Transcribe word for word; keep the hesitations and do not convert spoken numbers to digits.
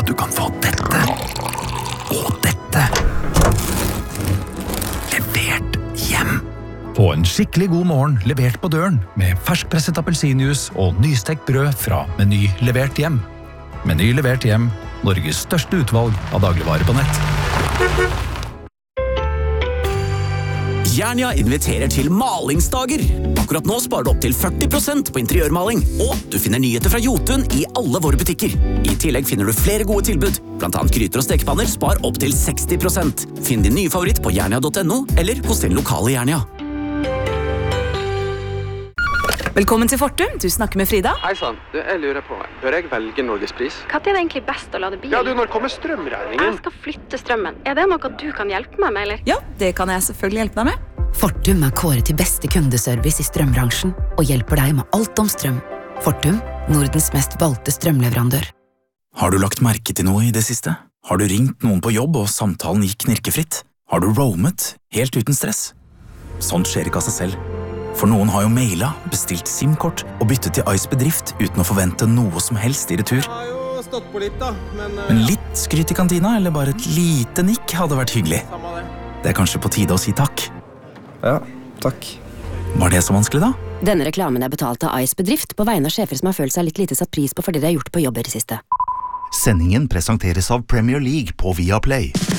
du kan få dette og dette levert hjem. Få en skikkelig god morgen levert på døren med ferskpresset appelsinjuice og nystekt brød fra Meny levert hjem. Meny levert hjem, Norges største utvalg av dagligvarer på nett. Jernia inviterer til malingsdager. Akkurat nå sparer du opp til førti prosent på interiørmaling, og du finner nyheter fra Jotun i alle våre butikker. I tillegg finner du flere gode tilbud, blant annet gryter og stekepanner spar opp til seksti prosent. Finn din nye favoritt på jernia punktum no eller hos din lokale Jernia. Velkommen til Fortum, du snakker med Frida. Hei sann, du, jeg lurer på, bør jeg velge Norgespris? Hva er det egentlig best å lade bilen? Ja, du, når kommer strømregningen? Jeg skal flytte strømmen. Er det noe du kan hjelpe meg med, eller? Ja, det kan jeg selvfølgelig hjelpe deg med. Fortum er kåret til beste kundeservice i strømbransjen og hjelper deg med alt om strøm. Fortum, Nordens mest valgte strømleverandør. Har du lagt merke til noe i det siste? Har du ringt noen på jobb og samtalen gikk knirkefritt? Har du roamet helt uten stress? Sånt skjer ikke av seg selv. For noen har jo mailet, bestilt SIM-kort og byttet til Ice Bedrift uten å forvente noe som helst i retur. Jeg har jo stått på litt da, men... Uh... Men litt skryt i kantina, eller bare et lite nikk hadde vært hyggelig. Samme det. Det er kanskje på tide å si takk. Ja, takk. Var det så vanskelig da? Denne reklamen er betalt av Ice Bedrift på vegne av sjefer som har følt seg litt lite satt pris på for det de har gjort på jobber i siste. Sendingen presenteres av Premier League på Viaplay.